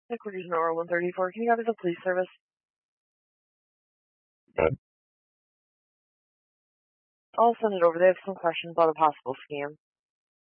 Headquarters in Aura 134. Can you have the police service? Good. I'll send it over. They have some questions about a possible scam.